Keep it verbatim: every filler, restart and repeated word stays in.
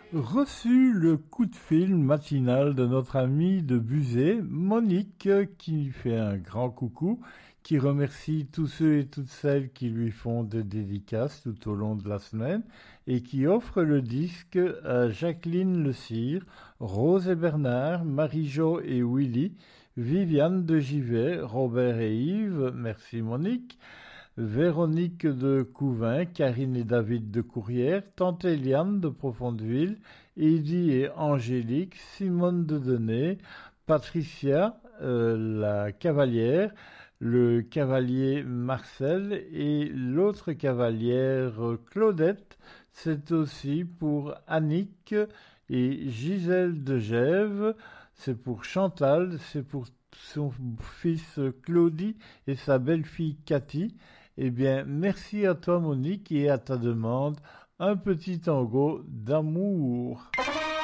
reçu le coup de fil matinal de notre amie de Buzet, Monique, qui fait un grand coucou, qui remercie tous ceux et toutes celles qui lui font des dédicaces tout au long de la semaine et qui offre le disque à Jacqueline Le Cire, Rose et Bernard, Marie-Jo et Willy, Viviane de Givet, Robert et Yves, merci Monique, Véronique de Couvin, Karine et David de Courrières, Tante Eliane de Profondeville, Eddy et Angélique, Simone de Denay, Patricia, euh, la cavalière, le cavalier Marcel et l'autre cavalière Claudette. C'est aussi pour Annick et Gisèle de Gèves, c'est pour Chantal, c'est pour son fils Claudie et sa belle-fille Cathy. Eh bien, merci à toi Monique et à ta demande, un petit tango d'amour.